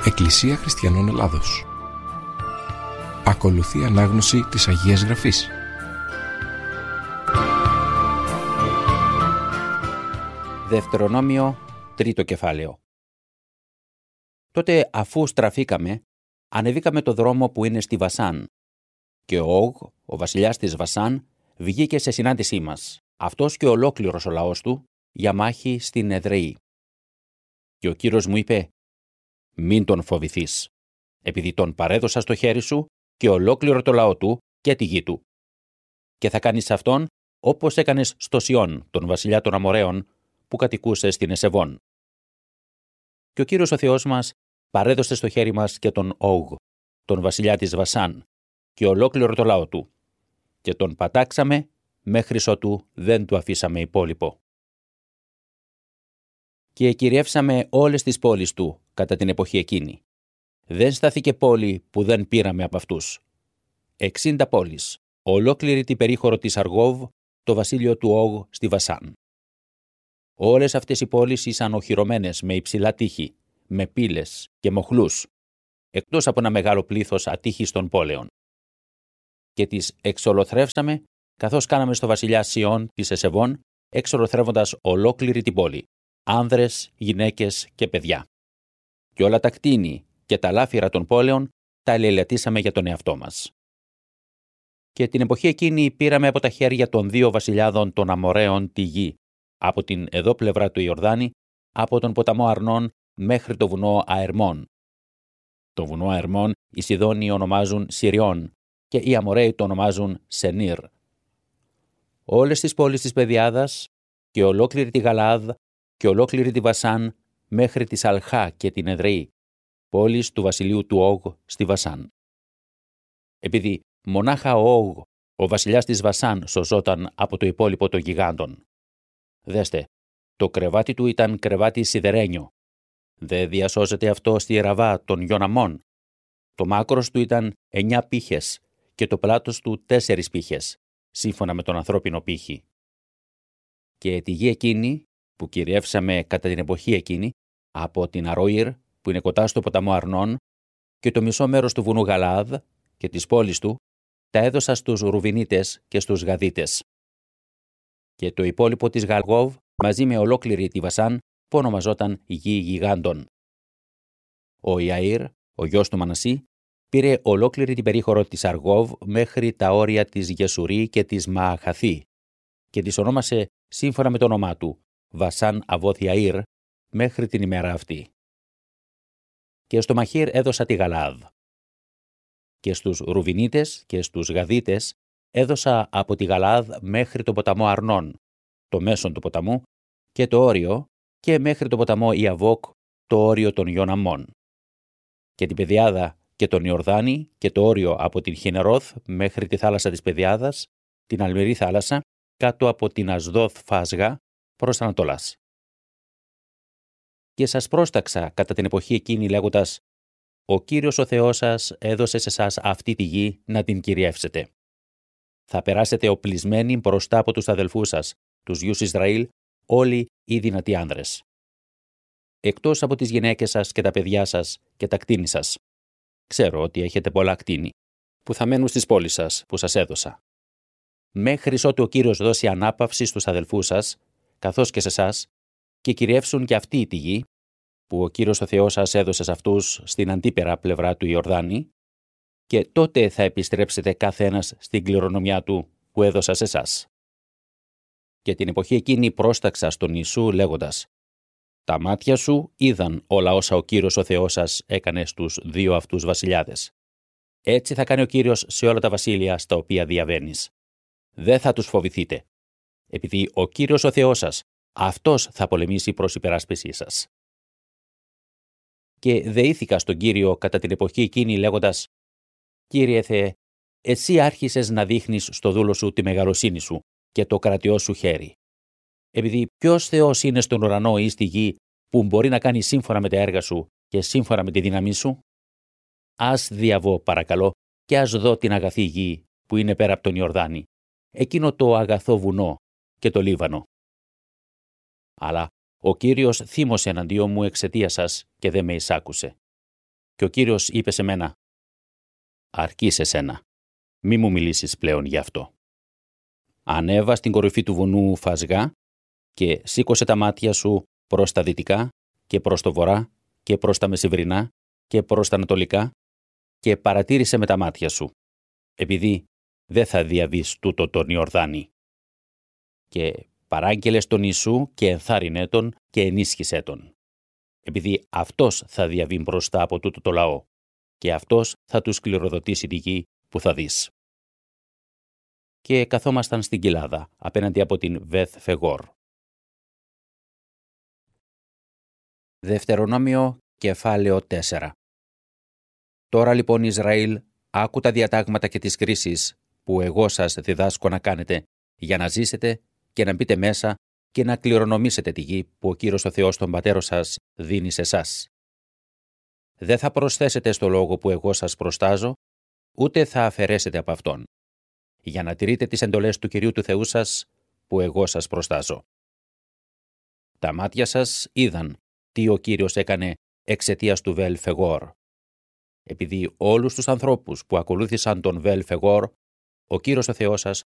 Εκκλησία Χριστιανών Ελλάδος. Ακολουθεί ανάγνωση της Αγίας Γραφής. Δευτερονόμιο, 3ο κεφάλαιο. Τότε, αφού στραφήκαμε, ανεβήκαμε το δρόμο που είναι στη Βασάν. Και ο Όγ, ο βασιλιάς της Βασάν, βγήκε σε συνάντησή μας, αυτός και ολόκληρος ο λαός του, για μάχη στην Εδρεή. Και ο Κύριος μου είπε: «Μην τον φοβηθείς, επειδή τον παρέδωσα στο χέρι σου και ολόκληρο το λαό του και τη γη του. Και θα κάνεις αυτόν όπως έκανες στο Σιών, τον βασιλιά των Αμοραίων, που κατοικούσε στην Εσεβών». Και ο Κύριος ο Θεός μας παρέδωσε στο χέρι μας και τον Όγ, τον βασιλιά της Βασάν, και ολόκληρο το λαό του, και τον πατάξαμε μέχρις ότου δεν του αφήσαμε υπόλοιπο. Και κυριεύσαμε όλες τις πόλεις του κατά την εποχή εκείνη. Δεν στάθηκε πόλη που δεν πήραμε από αυτούς. 60 πόλεις, ολόκληρη την περίχωρο της Αργόβ, το βασίλειο του Όγ στη Βασάν. Όλες αυτές οι πόλεις ήσαν οχυρωμένες με υψηλά τείχη, με πύλες και μοχλούς, εκτός από ένα μεγάλο πλήθος ατύχιστων πόλεων. Και τις εξολοθρεύσαμε, καθώς κάναμε στο βασιλιά Σιών της Εσεβών, εξολοθρεύοντας ολόκληρη την πόλη, άνδρες, γυναίκες και παιδιά. Και όλα τα κτίνη και τα λάφυρα των πόλεων τα ελελετήσαμε για τον εαυτό μας. Και την εποχή εκείνη πήραμε από τα χέρια των 2 βασιλιάδων των Αμοραίων τη γη, από την εδώ πλευρά του Ιορδάνη, από τον ποταμό Αρνών μέχρι το βουνό Αερμών. Το βουνό Αερμών οι Σιδόνιοι ονομάζουν Συριών και οι Αμοραίοι το ονομάζουν Σενήρ. Όλες τις πόλεις της Πεδιάδας και ολόκληρη τη Γαλαάδ και ολόκληρη τη Βασάν μέχρι τη Σαλχά και την Εδρεή, πόλεις του βασιλείου του Όγ στη Βασάν. Επειδή μονάχα ο Όγ, ο βασιλιάς της Βασάν, σωζόταν από το υπόλοιπο των γιγάντων. Δέστε, το κρεβάτι του ήταν κρεβάτι σιδερένιο. Δεν διασώζεται αυτό στη Ραβά των Γιοναμών. Το μάκρος του ήταν 9 πύχες και το πλάτος του 4 πύχες, σύμφωνα με τον ανθρώπινο πύχη. Και τη γη εκείνη, που κυριεύσαμε κατά την εποχή εκείνη, από την Αρόιρ, που είναι κοντά στο ποταμό Αρνών, και το μισό μέρος του βουνού Γαλαάδ και της πόλης του, τα έδωσα στους Ρουβινίτες και στους Γαδίτες. Και το υπόλοιπο της Γαλγόβ, μαζί με ολόκληρη τη Βασάν, που ονομαζόταν γη γιγάντων. Ο Ιαΐρ, ο γιος του Μανασί, πήρε ολόκληρη την περίχωρο της Αργόβ μέχρι τα όρια της Γεσουρή και της Μααχαθή και της ονόμασε σύμφωνα με το όνομά του Βασάν Αβόθ Ιαΐρ μέχρι την ημέρα αυτή. Και στο Μαχήρ έδωσα τη Γαλαάδ. Και στους Ρουβινίτες και στους Γαδίτες έδωσα από τη Γαλαάδ μέχρι το ποταμό Αρνών, το μέσον του ποταμού, και το όριο, και μέχρι το ποταμό Ιαβόκ, το όριο των Ιοναμών. Και την Πεδιάδα και τον Ιορδάνη και το όριο από την Χινερώθ μέχρι τη θάλασσα της Πεδιάδας, την αλμυρή θάλασσα, κάτω από την Ασδόθ Φάσγα, προς Ανατολάς. Και σας πρόσταξα κατά την εποχή εκείνη λέγοντας: «Ο Κύριος ο Θεός σας έδωσε σε εσάς αυτή τη γη να την κυριεύσετε. Θα περάσετε οπλισμένοι μπροστά από τους αδελφούς σας, τους γιους Ισραήλ, όλοι οι δυνατοί άνδρες. Εκτός από τις γυναίκες σας και τα παιδιά σας και τα κτήνη σας. Ξέρω ότι έχετε πολλά κτήνη, που θα μένουν στις πόλεις σας που σας έδωσα. Μέχρις ότου ο Κύριος δώσει ανάπαυση στους αδελφούς σας, καθώς και σε εσάς, και κυριεύσουν και αυτοί τη γη, που ο Κύριος ο Θεός σας έδωσε σε αυτούς στην αντίπερα πλευρά του Ιορδάνη, και τότε θα επιστρέψετε κάθε ένας στην κληρονομιά του που έδωσα σε εσάς». Και την εποχή εκείνη πρόσταξα στον Ιησού λέγοντας: «Τα μάτια σου είδαν όλα όσα ο Κύριος ο Θεός σας έκανε στους 2 αυτούς βασιλιάδες. Έτσι θα κάνει ο Κύριος σε όλα τα βασίλεια στα οποία διαβαίνεις. Δεν θα τους φοβηθείτε, επειδή ο Κύριος ο Θεός σας, αυτός θα πολεμήσει προς υπεράσπισή σας». Και δεήθηκα στον Κύριο κατά την εποχή εκείνη λέγοντας: «Κύριε Θεέ, εσύ άρχισες να δείχνεις στο δούλο σου τη μεγαλοσύνη σου και το κρατιό σου χέρι. Επειδή ποιος Θεός είναι στον ουρανό ή στη γη που μπορεί να κάνει σύμφωνα με τα έργα σου και σύμφωνα με τη δύναμή σου? Ας διαβώ, παρακαλώ, και ας δω την αγαθή γη που είναι πέρα από τον Ιορδάνη, εκείνο το αγαθό βουνό και το Λίβανο». Αλλά ο Κύριος θύμωσε εναντίον μου εξαιτίας σας και δεν με εισάκουσε. Και ο Κύριος είπε σε μένα: «Αρκεί σε σένα, μη μου μιλήσεις πλέον γι' αυτό. Ανέβα στην κορυφή του βουνού Φασγά και σήκωσε τα μάτια σου προς τα δυτικά και προς το βορρά και προς τα μεσημβρινά και προς τα ανατολικά και παρατήρησε με τα μάτια σου, επειδή δεν θα διαβείς τούτο τον Ιορδάνη. Και παράγγελες τον Ιησού και ενθάρρυνε τον και ενίσχυσέ τον, επειδή αυτός θα διαβεί μπροστά από τούτο το λαό και αυτός θα τους κληροδοτήσει τη γη που θα δεις». Και καθόμασταν στην κοιλάδα απέναντι από την Βεθ Φεγόρ. Δευτερονόμιο κεφάλαιο 4. Τώρα λοιπόν Ισραήλ, άκου τα διατάγματα και τις κρίσεις που εγώ σας διδάσκω να κάνετε, για να ζήσετε και να μπείτε μέσα και να κληρονομήσετε τη γη που ο Κύριος ο Θεός των πατέρων σας δίνει σε εσάς. Δεν θα προσθέσετε στο λόγο που εγώ σας προστάζω, ούτε θα αφαιρέσετε από αυτόν, για να τηρείτε τις εντολές του Κυρίου του Θεού σας που εγώ σας προστάζω. Τα μάτια σας είδαν τι ο Κύριος έκανε εξαιτίας του Βελ Φεγόρ. Επειδή όλους τους ανθρώπους που ακολούθησαν τον Βελ Φεγόρ, ο Κύριος ο Θεός σας